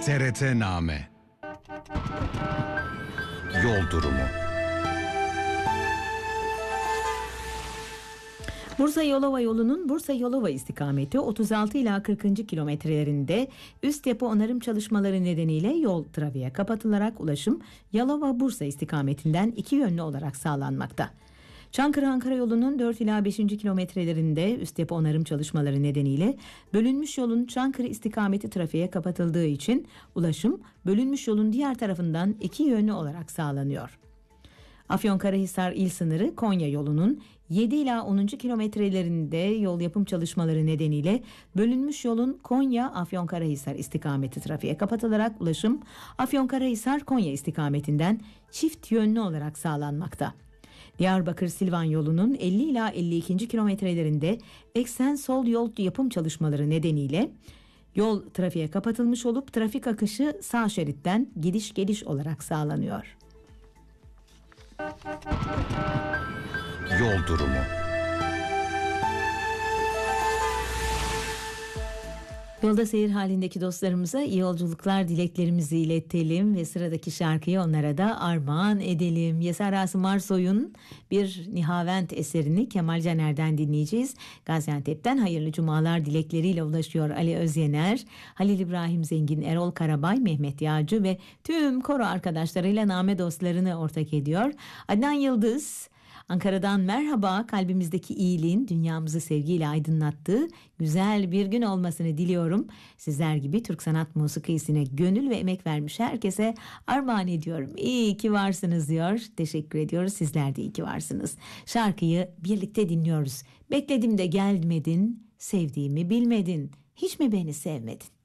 TRT-Name Yol durumu. Bursa-Yalova yolunun Bursa-Yalova istikameti 36 ila 40. kilometrelerinde üst yapı onarım çalışmaları nedeniyle yol trafiğe kapatılarak ulaşım Yalova-Bursa istikametinden iki yönlü olarak sağlanmakta. Çankırı-Ankara yolunun 4 ila 5. kilometrelerinde üst yapı onarım çalışmaları nedeniyle bölünmüş yolun Çankırı istikameti trafiğe kapatıldığı için ulaşım bölünmüş yolun diğer tarafından iki yönlü olarak sağlanıyor. Afyonkarahisar il sınırı Konya yolunun 7 ila 10. kilometrelerinde yol yapım çalışmaları nedeniyle bölünmüş yolun Konya-Afyonkarahisar istikameti trafiğe kapatılarak ulaşım Afyonkarahisar-Konya istikametinden çift yönlü olarak sağlanmakta. Diyarbakır-Silvan yolunun 50 ila 52. kilometrelerinde eksen sol yol yapım çalışmaları nedeniyle yol trafiğe kapatılmış olup trafik akışı sağ şeritten gidiş geliş olarak sağlanıyor. Yol durumu. Yolda seyir halindeki dostlarımıza iyi yolculuklar dileklerimizi iletelim ve sıradaki şarkıyı onlara da armağan edelim. Yeser Asım Arsoy'un bir Nihavent eserini Kemal Caner'den dinleyeceğiz. Gaziantep'ten hayırlı cumalar dilekleriyle ulaşıyor Ali Özyener, Halil İbrahim Zengin, Erol Karabay, Mehmet Yağcı ve tüm koro arkadaşlarıyla name dostlarını ortak ediyor. Adnan Yıldız Ankara'dan merhaba, kalbimizdeki iyiliğin dünyamızı sevgiyle aydınlattığı güzel bir gün olmasını diliyorum. Sizler gibi Türk sanat musikisine gönül ve emek vermiş herkese armağan ediyorum. İyi ki varsınız diyor. Teşekkür ediyoruz. Sizler de iyi ki varsınız. Şarkıyı birlikte dinliyoruz. Bekledim de gelmedin, sevdiğimi bilmedin, hiç mi beni sevmedin?